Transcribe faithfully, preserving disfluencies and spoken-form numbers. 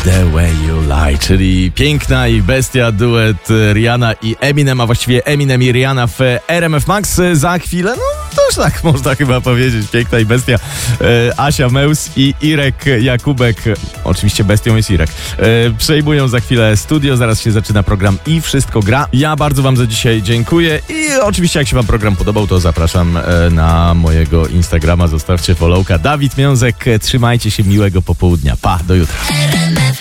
The Way You Lie, czyli piękna i bestia, duet Rihanna i Eminem, a właściwie Eminem i Rihanna w R M F Max. Za chwilę, no to już tak można chyba powiedzieć, piękna i bestia. E, Asia Meus i Irek Jakubek, oczywiście bestią jest Irek, e, przejmują za chwilę studio, zaraz się zaczyna program i wszystko gra. Ja bardzo wam za dzisiaj dziękuję i oczywiście jak się wam program podobał, to zapraszam e, na mojego Instagrama, zostawcie followka. Dawid Miązek, trzymajcie się, miłego popołudnia. Pa, do jutra.